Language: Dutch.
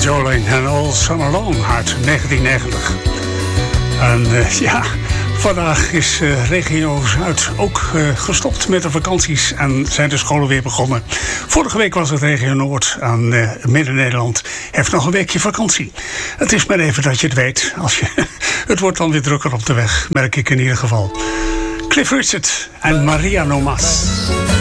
Jolene en All Summer Long uit 1990. En vandaag is regio Zuid ook gestopt met de vakanties en zijn de scholen weer begonnen. Vorige week was het regio Noord aan Midden-Nederland. Heeft nog een weekje vakantie. Het is maar even dat je het weet. Het wordt dan weer drukker op de weg, merk ik in ieder geval. Cliff Richard en Maria No Mas.